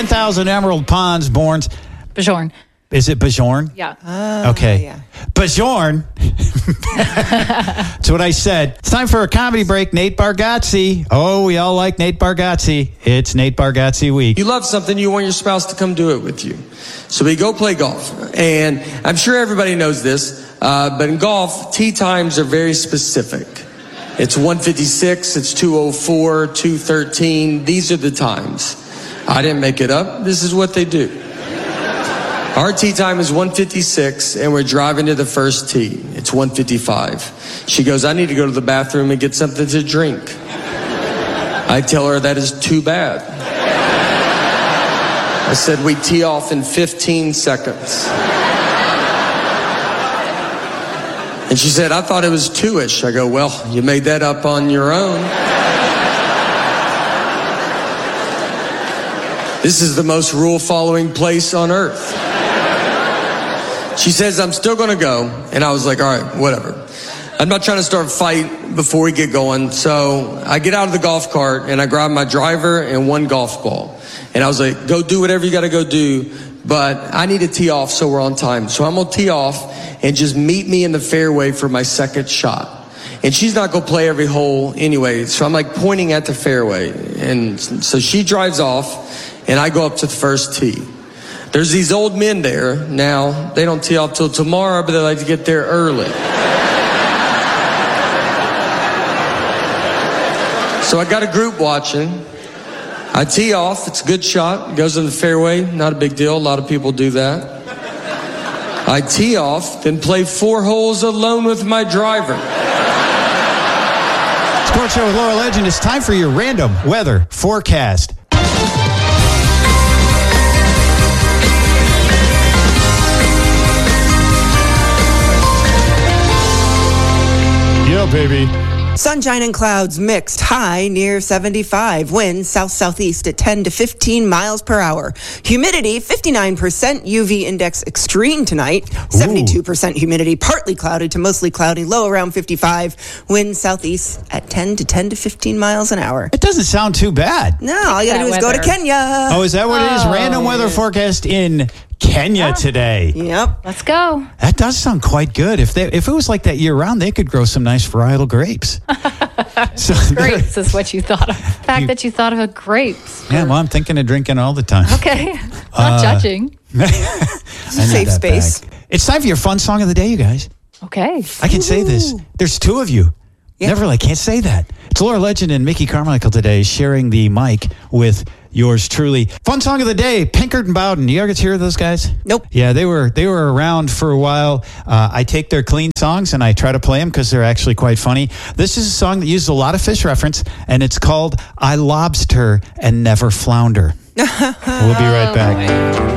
10,000 emerald ponds, Borns. Bjorn. Is it Bjorn? Yeah. Okay. Yeah. Bjorn. That's what I said. It's time for a comedy break. Nate Bargatze. Oh, we all like Nate Bargatze. It's Nate Bargatze week. You love something, you want your spouse to come do it with you. So we go play golf. And I'm sure everybody knows this, but in golf, tee times are very specific. It's 156, it's 204, 213. These are the times. I didn't make it up. This is what they do. Our tee time is 156, and we're driving to the first tee. It's 155. She goes, I need to go to the bathroom and get something to drink. I tell her that is too bad. I said, we tee off in 15 seconds. And she said, I thought it was 2-ish. I go, well, you made that up on your own. This is the most rule-following place on earth. She says, I'm still going to go. And I was like, all right, whatever. I'm not trying to start a fight before we get going. So I get out of the golf cart and I grab my driver and one golf ball. And I was like, go do whatever you got to go do. But I need to tee off so we're on time. So I'm going to tee off and just meet me in the fairway for my second shot. And she's not going to play every hole anyway. So I'm like pointing at the fairway. And so she drives off and I go up to the first tee. There's these old men there. Now, they don't tee off till tomorrow, but they like to get there early. So I got a group watching. I tee off. It's a good shot. It goes in the fairway. Not a big deal. A lot of people do that. I tee off, then play 4 holes alone with my driver. Sports Show with Laura Legend. It's time for your random weather forecast. Yeah, baby. Sunshine and clouds mixed, high near 75. Winds south-southeast at 10 to 15 miles per hour. Humidity 59%. UV index extreme tonight. 72% humidity, partly clouded to mostly cloudy, low around 55. Winds southeast at 10 to 15 miles an hour. It doesn't sound too bad. No, all you gotta do is go to Kenya. Oh, is that what it is? Random weather forecast in Kenya today. Yep. Let's go. That does sound quite good. If it was like that year round, they could grow some nice varietal grapes. Grapes is what you thought of. The fact that you thought of grapes. Yeah, well, I'm thinking of drinking all the time. Okay. Not judging. Safe space. It's time for your fun song of the day, you guys. Okay. I can say this. There's 2 of you. Yeah. Never, I can't say that. It's Laura Legend and Mickey Carmichael today sharing the mic with yours truly. Fun song of the day, Pinkard and Bowden. You ever get to hear those guys? Nope. Yeah, they were around for a while. I take their clean songs and I try to play them because they're actually quite funny. This is a song that uses a lot of fish reference, and it's called I Lobster and Never Flounder. We'll be right back.